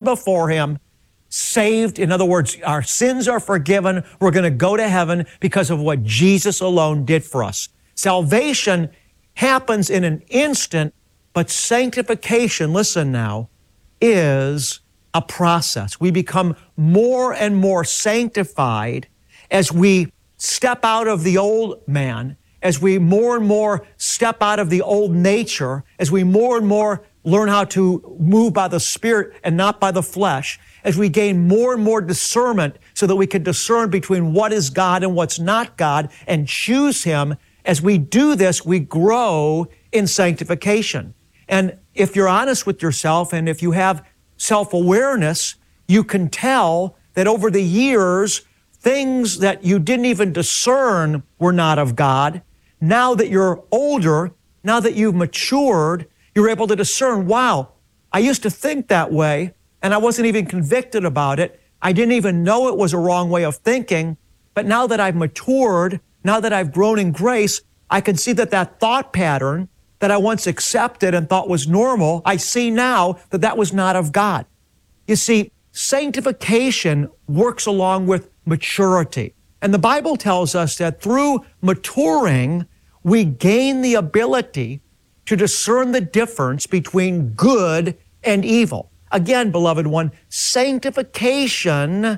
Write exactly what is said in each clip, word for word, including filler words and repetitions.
before him, saved. In other words, our sins are forgiven. We're going to go to heaven because of what Jesus alone did for us. Salvation happens in an instant, but sanctification, listen now, is a process. We become more and more sanctified as we step out of the old man, as we more and more step out of the old nature, as we more and more learn how to move by the Spirit and not by the flesh, as we gain more and more discernment so that we can discern between what is God and what's not God and choose him. As we do this, we grow in sanctification. And if you're honest with yourself and if you have self-awareness, you can tell that over the years, things that you didn't even discern were not of God. Now that you're older, now that you've matured, you're able to discern, wow, I used to think that way, and I wasn't even convicted about it. I didn't even know it was a wrong way of thinking. But now that I've matured, now that I've grown in grace, I can see that that thought pattern that I once accepted and thought was normal, I see now that that was not of God. You see, sanctification works along with maturity. And the Bible tells us that through maturing, we gain the ability to discern the difference between good and evil. Again, beloved one, sanctification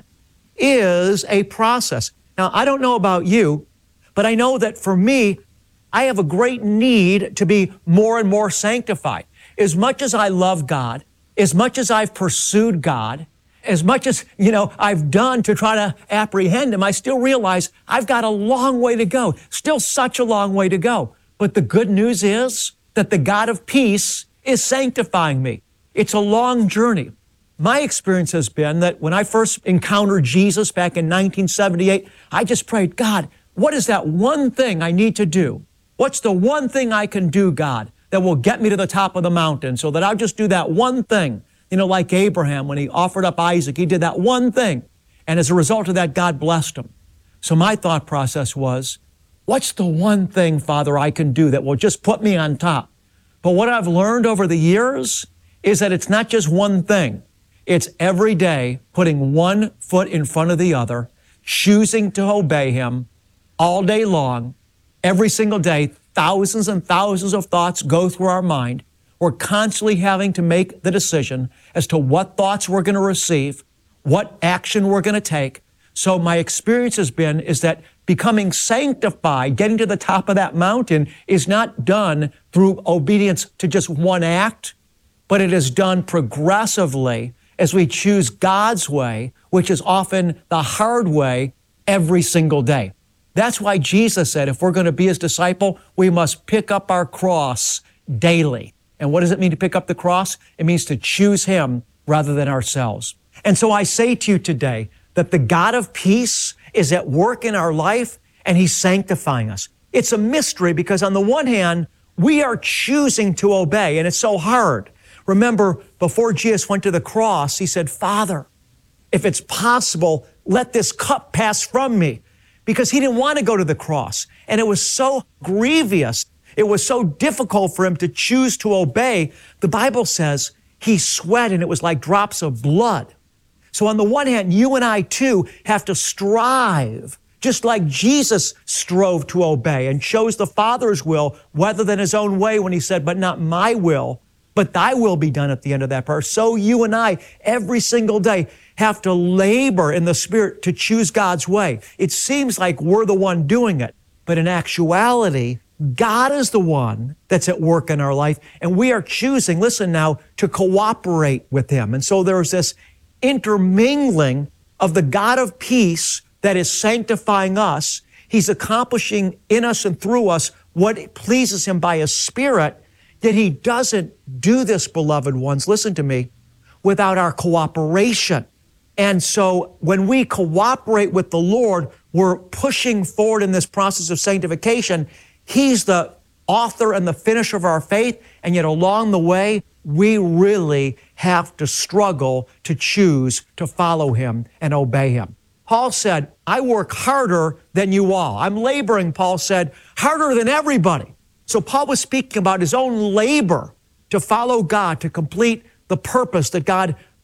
is a process. Now, I don't know about you, but I know that for me, I have a great need to be more and more sanctified. As much as I love God, as much as I've pursued God, as much as, you know, I've done to try to apprehend him, I still realize I've got a long way to go, still such a long way to go. But the good news is that the God of peace is sanctifying me. It's a long journey. My experience has been that when I first encountered Jesus back in nineteen seventy-eight, I just prayed, God, what is that one thing I need to do? What's the one thing I can do, God, that will get me to the top of the mountain so that I'll just do that one thing? You know, like Abraham, when he offered up Isaac, he did that one thing. And as a result of that, God blessed him. So my thought process was, what's the one thing, Father, I can do that will just put me on top? But what I've learned over the years is that it's not just one thing. It's every day putting one foot in front of the other, choosing to obey him all day long. Every single day, thousands and thousands of thoughts go through our mind. We're constantly having to make the decision as to what thoughts we're going to receive, what action we're going to take. So my experience has been is that becoming sanctified, getting to the top of that mountain, is not done through obedience to just one act, but it is done progressively as we choose God's way, which is often the hard way, every single day. That's why Jesus said, if we're going to be his disciple, we must pick up our cross daily. And what does it mean to pick up the cross? It means to choose him rather than ourselves. And so I say to you today that the God of peace is at work in our life and he's sanctifying us. It's a mystery because on the one hand, we are choosing to obey, and it's so hard. Remember, before Jesus went to the cross, he said, Father, if it's possible, let this cup pass from me. Because he didn't want to go to the cross. And it was so grievous. It was so difficult for him to choose to obey. The Bible says he sweat and it was like drops of blood. So on the one hand, you and I too have to strive, just like Jesus strove to obey and chose the Father's will rather than his own way when he said, but not my will, but thy will be done at the end of that prayer. So you and I, every single day, have to labor in the Spirit to choose God's way. It seems like we're the one doing it, but in actuality, God is the one that's at work in our life, and we are choosing, listen now, to cooperate with him. And so there's this intermingling of the God of peace that is sanctifying us. He's accomplishing in us and through us what pleases him by his Spirit, yet he doesn't do this, beloved ones, listen to me, without our cooperation. And so when we cooperate with the Lord, we're pushing forward in this process of sanctification. He's the author and the finisher of our faith, and yet along the way, we really have to struggle to choose to follow him and obey him. Paul said, I work harder than you all. I'm laboring, Paul said, harder than everybody. So Paul was speaking about his own labor to follow God, to complete the purpose that God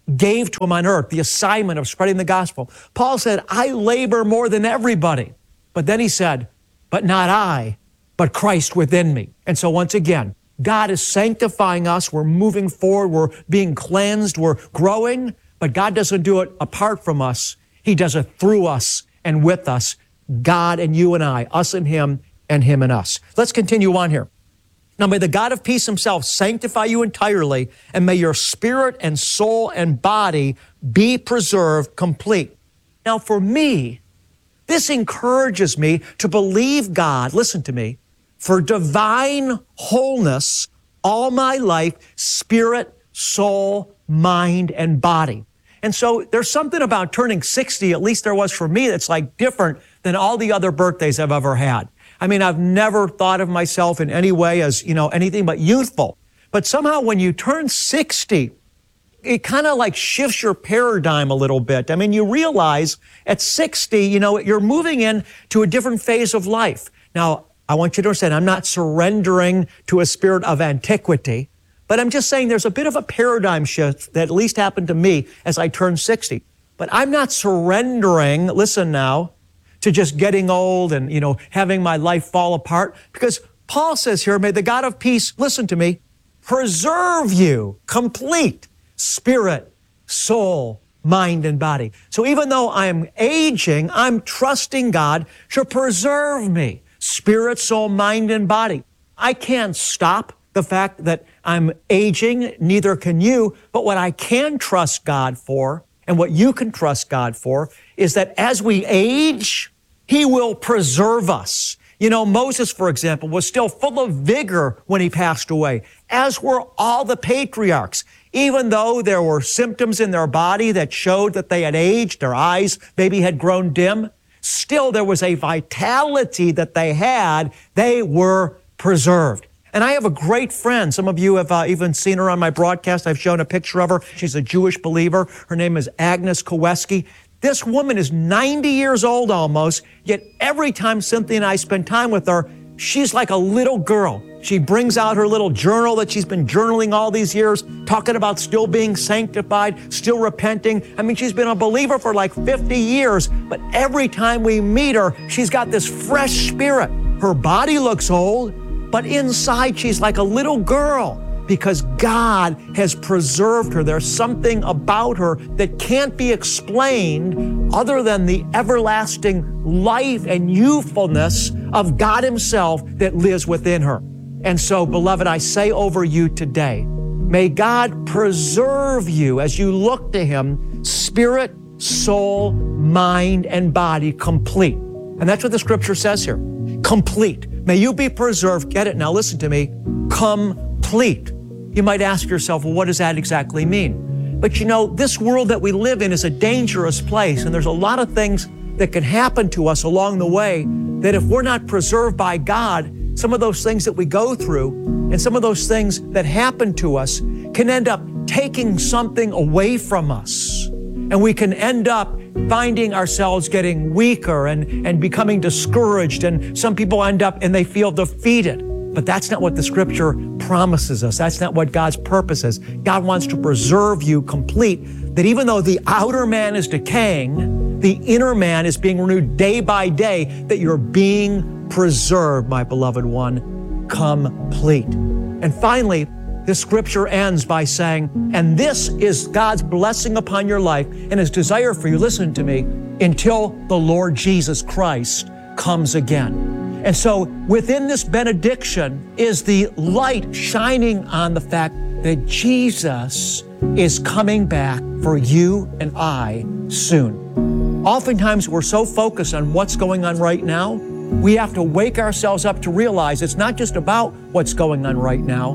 gave to him on earth, the assignment of spreading the gospel. Paul said, I labor more than everybody. But then he said, but not I, but Christ within me. And so once again, God is sanctifying us. We're moving forward. We're being cleansed. We're growing. But God doesn't do it apart from us. He does it through us and with us. God and you and I, us and him, and him and us. Let's continue on here. Now may the God of peace himself sanctify you entirely, and may your spirit and soul and body be preserved complete. Now for me, this encourages me to believe God, listen to me, for divine wholeness all my life, spirit, soul, mind, and body. And so there's something about turning sixty, at least there was for me, that's like different than all the other birthdays I've ever had. I mean, I've never thought of myself in any way as, you know, anything but youthful. But somehow when you turn sixty, it kind of like shifts your paradigm a little bit. I mean, you realize at sixty, you know, you're moving into a different phase of life. Now, I want you to understand, I'm not surrendering to a spirit of antiquity, but I'm just saying there's a bit of a paradigm shift that at least happened to me as I turned sixty. But I'm not surrendering, listen now, to just getting old and, you know, having my life fall apart. Because Paul says here, may the God of peace, listen to me, preserve you complete, spirit, soul, mind, and body. So even though I'm aging, I'm trusting God to preserve me, spirit, soul, mind, and body. I can't stop the fact that I'm aging, neither can you, but what I can trust God for, and what you can trust God for, is that as we age, he will preserve us. You know, Moses, for example, was still full of vigor when he passed away, as were all the patriarchs. Even though there were symptoms in their body that showed that they had aged, their eyes maybe had grown dim, still there was a vitality that they had. They were preserved. And I have a great friend. Some of you have uh, even seen her on my broadcast. I've shown a picture of her. She's a Jewish believer. Her name is Agnes Koweski. This woman is ninety years old almost, yet every time Cynthia and I spend time with her, she's like a little girl. She brings out her little journal that she's been journaling all these years, talking about still being sanctified, still repenting. I mean, she's been a believer for like fifty years, but every time we meet her, she's got this fresh spirit. Her body looks old, but inside she's like a little girl because God has preserved her. There's something about her that can't be explained other than the everlasting life and youthfulness of God himself that lives within her. And so, beloved, I say over you today, may God preserve you as you look to him, spirit, soul, mind, and body complete. And that's what the scripture says here. Complete. May you be preserved. Get it now. Listen to me. Complete. You might ask yourself, well, what does that exactly mean? But you know, this world that we live in is a dangerous place, and there's a lot of things that can happen to us along the way that if we're not preserved by God, some of those things that we go through and some of those things that happen to us can end up taking something away from us. And we can end up finding ourselves getting weaker and, and becoming discouraged. And some people end up and they feel defeated. But that's not what the scripture promises us. That's not what God's purpose is. God wants to preserve you complete, that even though the outer man is decaying, the inner man is being renewed day by day, that you're being preserved, my beloved one, complete. And finally, the scripture ends by saying, and this is God's blessing upon your life and his desire for you, listen to me, until the Lord Jesus Christ comes again. And so within this benediction is the light shining on the fact that Jesus is coming back for you and I soon. Oftentimes we're so focused on what's going on right now, we have to wake ourselves up to realize it's not just about what's going on right now.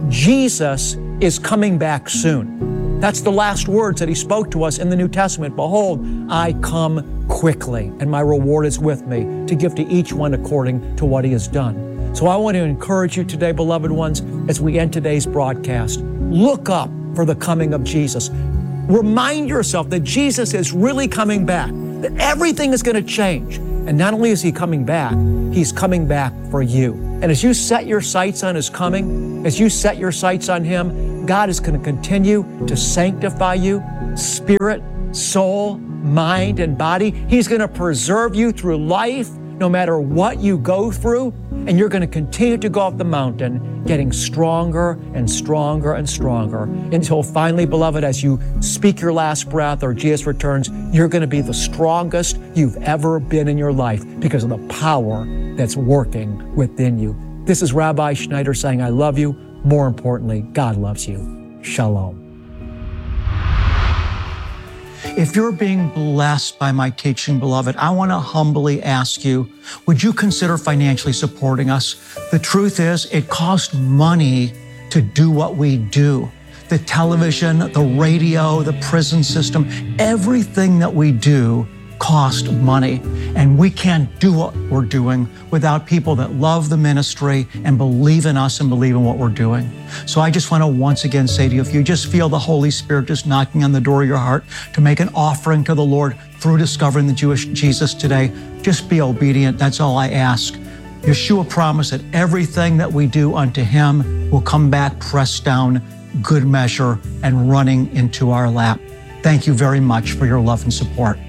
Jesus is coming back soon. That's the last words that he spoke to us in the New Testament. Behold, I come quickly, and my reward is with me to give to each one according to what he has done. So I want to encourage you today, beloved ones, as we end today's broadcast, look up for the coming of Jesus. Remind yourself that Jesus is really coming back, that everything is going to change. And not only is he coming back, he's coming back for you. And as you set your sights on his coming, as you set your sights on him, God is going to continue to sanctify you, spirit, soul, mind, and body. He's going to preserve you through life, no matter what you go through, and you're going to continue to go up the mountain, getting stronger and stronger and stronger, until finally, beloved, as you speak your last breath or Jesus returns, you're going to be the strongest you've ever been in your life because of the power that's working within you. This is Rabbi Schneider saying, I love you. More importantly, God loves you. Shalom. If you're being blessed by my teaching, beloved, I want to humbly ask you, would you consider financially supporting us? The truth is, it costs money to do what we do. The television, the radio, the prison system, everything that we do costs money. And we can't do what we're doing without people that love the ministry and believe in us and believe in what we're doing. So I just want to once again say to you, if you just feel the Holy Spirit just knocking on the door of your heart to make an offering to the Lord through discovering the Jewish Jesus today, just be obedient. That's all I ask. Yeshua promised that everything that we do unto him will come back pressed down, good measure, and running into our lap. Thank you very much for your love and support.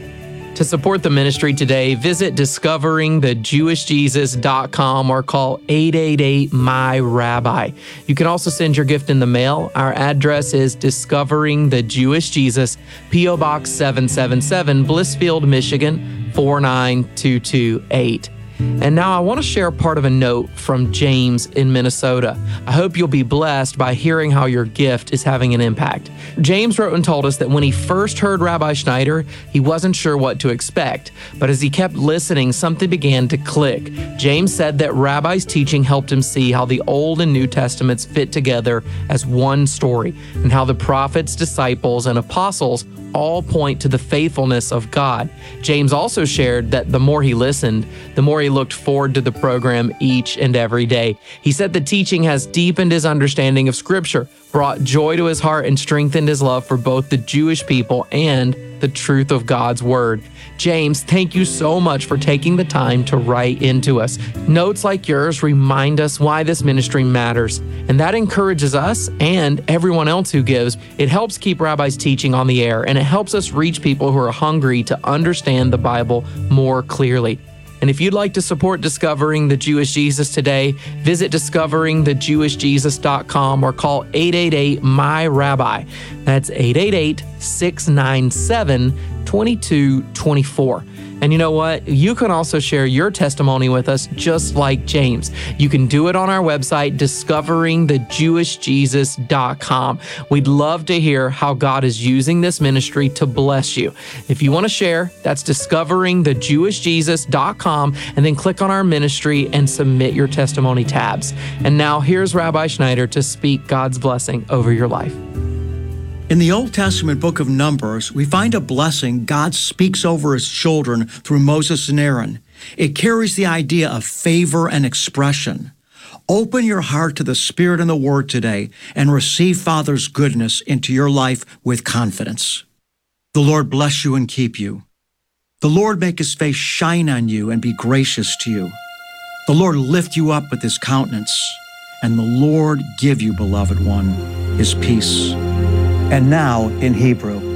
To support the ministry today, visit discovering the jewish jesus dot com or call eight eight eight, M Y, Rabbi. You can also send your gift in the mail. Our address is Discovering the Jewish Jesus, P O Box seven seven seven, Blissfield, Michigan, four nine two two eight. And now I want to share part of a note from James in Minnesota. I hope you'll be blessed by hearing how your gift is having an impact. James wrote and told us that when he first heard Rabbi Schneider, he wasn't sure what to expect. But as he kept listening, something began to click. James said that Rabbi's teaching helped him see how the Old and New Testaments fit together as one story, and how the prophets, disciples, and apostles all point to the faithfulness of God. James also shared that the more he listened, the more he looked forward to the program each and every day. He said the teaching has deepened his understanding of Scripture, brought joy to his heart, and strengthened his love for both the Jewish people and the truth of God's Word. James, thank you so much for taking the time to write into us. Notes like yours remind us why this ministry matters, and that encourages us and everyone else who gives. It helps keep Rabbi's teaching on the air, and it helps us reach people who are hungry to understand the Bible more clearly. And if you'd like to support Discovering the Jewish Jesus today, visit discovering the jewish jesus dot com or call eight eight eight, M Y, Rabbi. That's eight eight eight, six nine seven, two two two four. And you know what? You can also share your testimony with us just like James. You can do it on our website, discovering the jewish jesus dot com. We'd love to hear how God is using this ministry to bless you. If you want to share, that's discovering the jewish jesus dot com, and then click on our ministry and submit your testimony tabs. And now here's Rabbi Schneider to speak God's blessing over your life. In the Old Testament book of Numbers, we find a blessing God speaks over his children through Moses and Aaron. It carries the idea of favor and expression. Open your heart to the Spirit and the Word today and receive Father's goodness into your life with confidence. The Lord bless you and keep you. The Lord make his face shine on you and be gracious to you. The Lord lift you up with his countenance, and the Lord give you, beloved one, his peace. And now in Hebrew.